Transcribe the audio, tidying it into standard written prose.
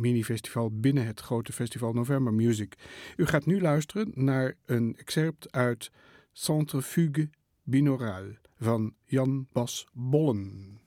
mini-festival binnen het grote festival November Music. U gaat nu luisteren naar een excerpt uit Centrifuge Binaural van Jan Bas Bollen.